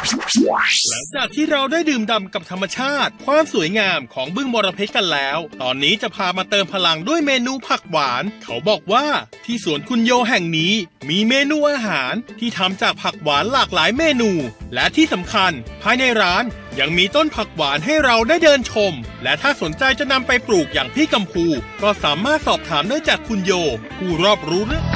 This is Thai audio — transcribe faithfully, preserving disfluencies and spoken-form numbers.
หลังจากที่เราได้ดื่มด่ำกับธรรมชาติความสวยงามของบึงบรเพชรกันแล้วตอนนี้จะพามาเติมพลังด้วยเมนูผักหวานเขาบอกว่าที่สวนคุณโยแห่งนี้มีเมนูอาหารที่ทำจากผักหวานหลากหลายเมนูและที่สำคัญภายในร้านยังมีต้นผักหวานให้เราได้เดินชมและถ้าสนใจจะนำไปปลูกอย่างพี่กัมพูก็สามารถสอบถามได้จากคุณโยผู้รอบรู้เรื่อง